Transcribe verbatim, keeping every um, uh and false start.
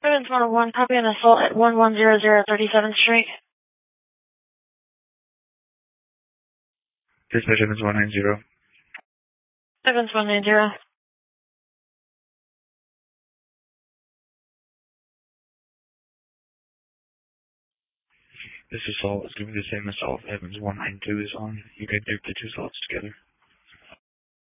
Evans one oh one, copy an assault at one one zero zero thirty-seventh Street. Dispatch Evans one nine zero. Evans one nine zero. This assault is going to be the same assault Evans one nine two is on. You can do the two assaults together.